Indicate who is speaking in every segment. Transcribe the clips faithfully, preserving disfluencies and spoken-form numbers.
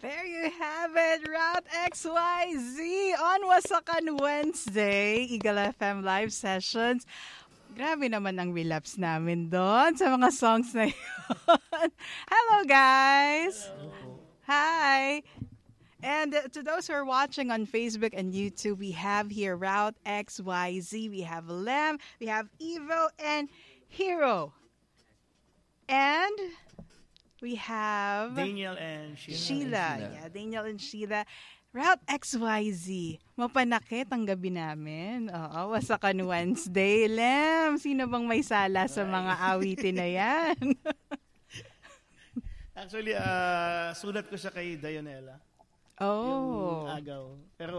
Speaker 1: There you have it, Route X Y Z on Wasakan Wednesday, Eagle F M live sessions. Grabe naman ang relapse namin doon sa mga songs na yun. Hello, guys! Hello. Hi! And uh, to those who are watching on Facebook and YouTube, we have here Route X Y Z, we have Lem, we have Evo, and Hero. And we have
Speaker 2: Daniel and Sheila.
Speaker 1: Sheila.
Speaker 2: Sheila.
Speaker 1: Yeah, Daniel and Sheila. Route X Y Z. Mapanakit ang gabi namin. Oo, Wasakan Wednesday. Lem, sino bang may sala sa mga awitin na yan?
Speaker 2: Actually, uh, sulat ko siya kay Dionela.
Speaker 1: Oh.
Speaker 2: Yung agaw. Pero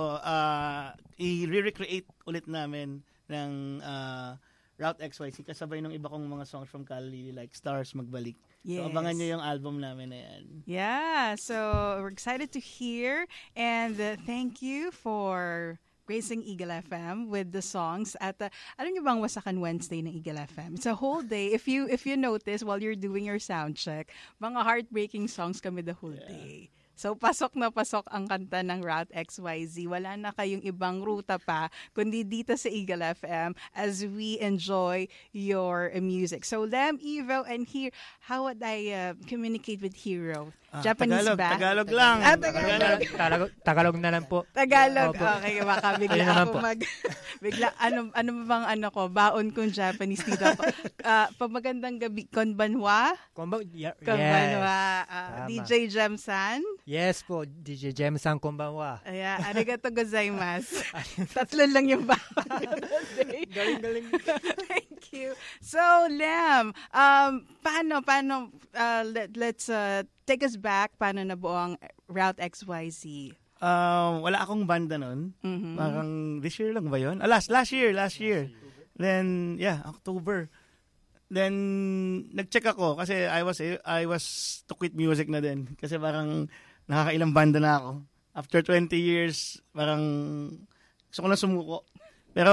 Speaker 2: uh, i-recreate ulit namin ng uh, Route X Y Z kasabay ng iba kong mga songs from Kalili like Stars Magbalik.
Speaker 1: Yes.
Speaker 2: So abangan nyo yung album namin na yan.
Speaker 1: Yeah, so we're excited to hear and uh, thank you for gracing Eagle F M with the songs at uh, alam niyo bang Wasakan Wednesday ng Eagle F M? It's a whole day. If you if you notice while you're doing your sound check, mga heartbreaking songs kami the whole yeah. day. So, pasok na pasok ang kanta ng Route X Y Z. Wala na kayong ibang ruta pa, kundi dito sa Eagle F M as we enjoy your uh, music. So, Lem, Evo, and here, how would I uh, communicate with Hero?
Speaker 2: Ah,
Speaker 1: Japanese
Speaker 2: Tagalog,
Speaker 1: ba?
Speaker 2: Tagalog lang.
Speaker 1: Ah, Tagalog.
Speaker 3: Tagalog, Tagalog na lang po.
Speaker 1: Tagalog.
Speaker 3: Opo.
Speaker 1: Okay, baka bigla
Speaker 3: Ayun
Speaker 1: ako mag... bigla, ano, ano bang ano ko? Baon kong Japanese dito. Uh, pamagandang gabi, konbanwa?
Speaker 3: Konbanwa, yeah,
Speaker 1: konbanwa.
Speaker 3: yes.
Speaker 1: Uh, D J Jemsan?
Speaker 3: Yes po, D J Jemsan, konbanwa.
Speaker 1: Ayan, arigato gozaimasu. Tatlo lang yung baon.
Speaker 3: Galing, galing.
Speaker 1: Thank you. So, Lem, um, paano, paano, uh, let, let's uh, take us back, paano nabuo ang Route X Y Z?
Speaker 2: Um, wala akong banda nun.
Speaker 1: Mm-hmm.
Speaker 2: Parang this year lang ba yun? Ah, last, last year, last year. Then, yeah, October. Then, nag-check ako kasi I was, I was to quit music na din. Kasi parang nakakailang banda na ako. After twenty years, parang gusto ko na sumuko. Pero,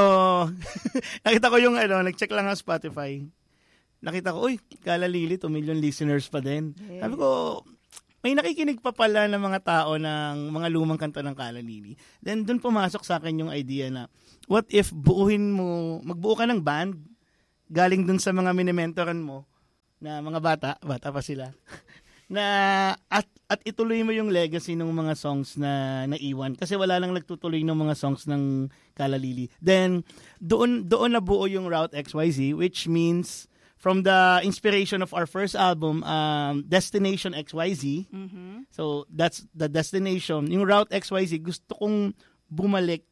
Speaker 2: nakita ko yung, ano, nag-check lang sa Spotify. Nakita ko, uy, Kalalili, two million listeners pa din. Yeah. Sabi ko, may nakikinig pa pala ng mga tao ng mga lumang kanta ng Kalalili. Then, dun pumasok sa akin yung idea na, what if buuhin mo, magbuo ka ng band, galing dun sa mga minimentoran mo, na mga bata, bata pa sila, na at, at ituloy mo yung legacy ng mga songs na naiwan. Kasi wala nang nagtutuloy ng mga songs ng Kalalili. Then, doon, doon nabuo yung Route X Y Z, which means, from the inspiration of our first album, um, Destination X Y Z.
Speaker 1: Mm-hmm.
Speaker 2: So, that's the destination. Yung Route X Y Z, gusto kong bumalik,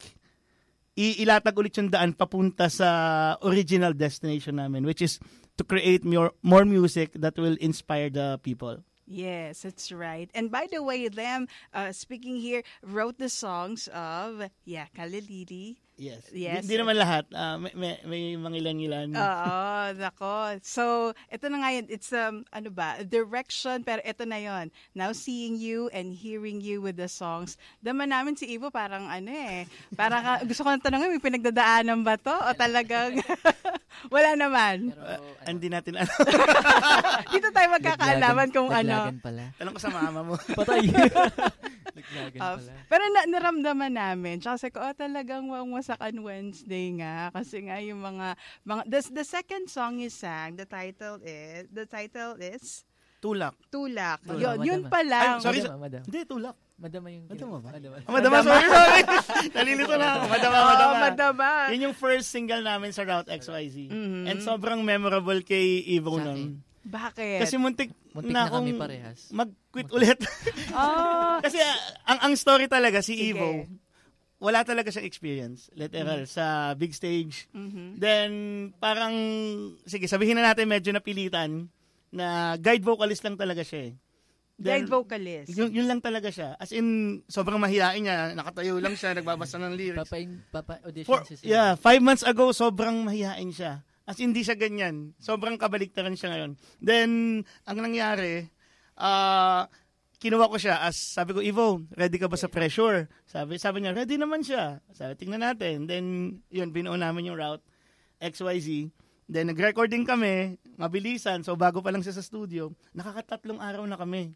Speaker 2: iilatag ulit yung daan papunta sa original destination namin, which is to create more, more music that will inspire the people.
Speaker 1: Yes, that's right. And by the way, Lem, uh, speaking here, wrote the songs of, yeah, Kalalili.
Speaker 2: Yes.
Speaker 1: Yes.
Speaker 2: Hindi naman lahat. Uh, may, may, may mga ilan-ilan.
Speaker 1: Oo, nako. So, ito na nga yun. It's, um, ano ba, direction, pero ito na yun. Now, seeing you and hearing you with the songs. Dama namin si Ivo parang ano eh. Parang, uh, gusto ko na tanongin, may pinagdadaanan ba to? O talagang, wala naman.
Speaker 2: Pero, uh, ano? Hindi natin alam.
Speaker 1: Dito tayo magkakaalaman kung ano.
Speaker 3: Pala.
Speaker 2: Tanong ko sa mama mo.
Speaker 3: Patay.
Speaker 1: uh, pero na, naramdaman namin. Tsaka sabi ko, oh, talagang Wasakan Wednesday nga. Kasi nga yung mga, mga the, the second song you sang, the title is, the title is?
Speaker 2: Tulak.
Speaker 1: Tulak.
Speaker 3: Tulak.
Speaker 1: Yun,
Speaker 3: Madama.
Speaker 1: yun pa lang.
Speaker 2: Ay, sorry.
Speaker 3: Madama, madama.
Speaker 2: Hindi, tulak.
Speaker 3: Madama yung...
Speaker 2: Madama ba?
Speaker 3: Madama.
Speaker 2: Ah, madama, sorry, sorry. Nalilito na ako. Madama, madama.
Speaker 1: Oh, madama.
Speaker 2: Yun yung first single namin sa Route X Y Z.
Speaker 1: Mm-hmm.
Speaker 2: And sobrang memorable kay Evo nun.
Speaker 1: Bakit?
Speaker 2: Kasi muntik,
Speaker 3: muntik
Speaker 2: na,
Speaker 3: na kami parehas.
Speaker 2: mag-quit ulit.
Speaker 1: Oh.
Speaker 2: Kasi uh, ang ang story talaga, si
Speaker 1: Sige.
Speaker 2: Evo, wala talaga siyang experience, literal, mm-hmm. sa big stage.
Speaker 1: Mm-hmm.
Speaker 2: Then, parang, sige, sabihin na natin medyo napilitan na guide vocalist lang talaga siya eh.
Speaker 1: Guide vocalist.
Speaker 2: Yun, yun lang talaga siya. As in, sobrang mahihain niya. Nakatayo lang siya, nagbabasa ng lyrics.
Speaker 3: Papa, papa audition
Speaker 2: For,
Speaker 3: siya.
Speaker 2: Yeah, five months ago, sobrang mahihain siya. As in, hindi siya ganyan. Sobrang kabaliktaran siya ngayon. Then, ang nangyari, ah, uh, kinuha ko siya as, sabi ko, Evo, ready ka ba sa pressure? Sabi sabi niya, ready naman siya. Sabi, tingnan natin. Then, yun, binuo namin yung Route X Y Z. Then, nag-recording kami, mabilisan. So, bago pa lang siya sa studio, nakakatatlong araw na kami.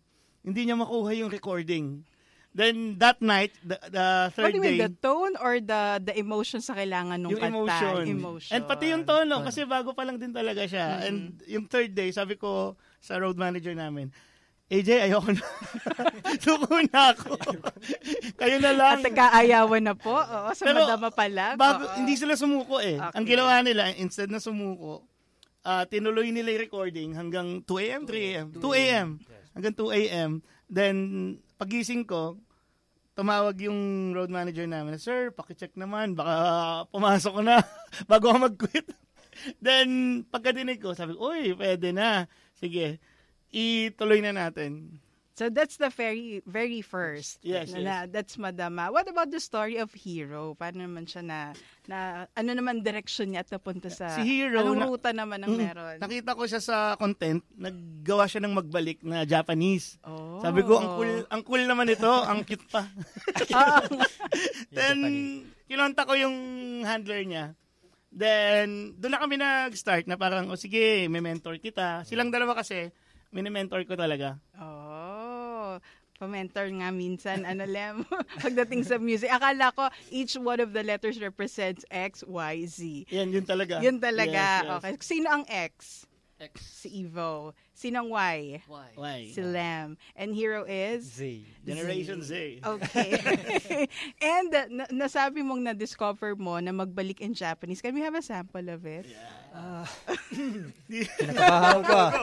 Speaker 2: hindi niya makuha yung recording. Then that night, the, the
Speaker 1: What
Speaker 2: third
Speaker 1: do you mean,
Speaker 2: day,
Speaker 1: the tone or the the emotion sa kailangan nung
Speaker 2: yung
Speaker 1: kanta?
Speaker 2: emotion.
Speaker 1: Emotion.
Speaker 2: And pati yung tono, kasi bago pa lang din talaga siya.
Speaker 1: Mm-hmm.
Speaker 2: And yung third day, sabi ko sa road manager namin, A J, ayoko na. Suko na ako. Kayo na lang.
Speaker 1: At nagkaayawan na po. Oo, sa
Speaker 2: Pero,
Speaker 1: madama pa lang.
Speaker 2: Bago,
Speaker 1: Oo.
Speaker 2: hindi sila sumuko eh.
Speaker 1: Okay.
Speaker 2: Ang ginawa nila, instead na sumuko, uh, tinuloy nila yung recording hanggang two a.m., three a.m. two a.m. Hanggang two a.m. Then, pagising ko, tumawag yung road manager namin, Sir, pakicheck naman, baka pumasok ko na bago ako mag-quit. Then, pagkadinig ko, sabi ko, uy, pwede na. Sige, ituloy na natin.
Speaker 1: So that's the very very first.
Speaker 2: Yes,
Speaker 1: na,
Speaker 2: yes.
Speaker 1: na- that's Madama. What about the story of Hero? Paano naman siya na, na ano naman direction niya at napunta sa...
Speaker 2: Si Hero,
Speaker 1: Anong
Speaker 2: na-
Speaker 1: ruta naman ang
Speaker 2: Mm,
Speaker 1: meron?
Speaker 2: Nakita ko siya sa content, naggawa siya ng magbalik na Japanese.
Speaker 1: Oh.
Speaker 2: Sabi ko, ang cool, ang cool naman ito, ang cute pa.
Speaker 1: Ah,
Speaker 2: Then, kinonta ko yung handler niya. Then, doon na kami nag-start na parang, o sige, may mentor kita. Silang dalawa kasi, mini-mentor ko talaga.
Speaker 1: oh. Pa-mentor nga minsan, ano lem, pagdating sa music. Akala ko, each one of the letters represents X, Y, Z.
Speaker 2: Yan, yun talaga.
Speaker 1: Yun talaga.
Speaker 2: Yes, yes.
Speaker 1: Okay. Sino ang X?
Speaker 3: X.
Speaker 1: Si Evo. Sino ang Y?
Speaker 3: Y.
Speaker 2: Why?
Speaker 1: Si Lem. And Hero is?
Speaker 3: Z.
Speaker 2: Generation Z.
Speaker 1: Okay. And uh, na- nasabi mong na-discover mo na magbalik in Japanese. Can we have a sample of it?
Speaker 3: Ah. Kinakabahan ko. ah.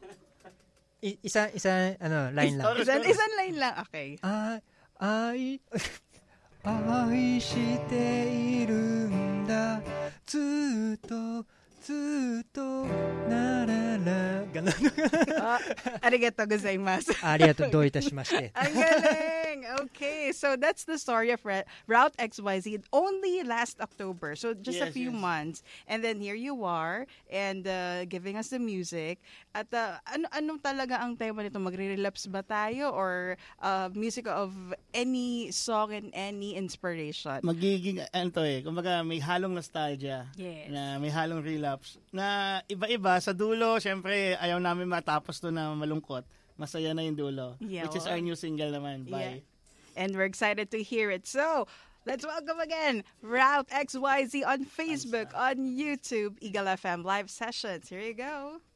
Speaker 3: I- isa, isa, ano, line lang.
Speaker 1: Isan, isan line lang. Okay.
Speaker 3: I, I, 愛しているんだずっとずっとならら Ganon.
Speaker 1: Uh, arigato gozaimasu.
Speaker 3: ありがとうどういたしまして
Speaker 1: Ang galing! Okay, so that's the story of Re- Route X Y Z. Only last October, so just a
Speaker 2: Yes,
Speaker 1: few
Speaker 2: yes.
Speaker 1: months. And then here you are, and uh, giving us the music. At uh, ano, anong talaga ang tema nito? Magre-relapse ba tayo? Or uh, music of any song and any inspiration?
Speaker 2: Magiging, ano to eh, kumbaga may halong nostalgia.
Speaker 1: Yes.
Speaker 2: Na may halong relapse. Na iba-iba, sa dulo, syempre, ayaw namin matapos to na malungkot. Masaya na yung dulo.
Speaker 1: Yeah,
Speaker 2: Which is
Speaker 1: well,
Speaker 2: our new single naman.
Speaker 1: Yeah.
Speaker 2: Bye.
Speaker 1: And we're excited to hear it. So, let's welcome again Route X Y Z on Facebook, on YouTube, Eagle F M live sessions. Here you go.